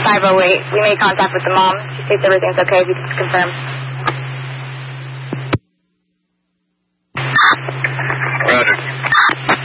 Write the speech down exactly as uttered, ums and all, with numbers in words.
five oh eight. We made contact with the mom. She states everything's okay. We can confirm. Roger.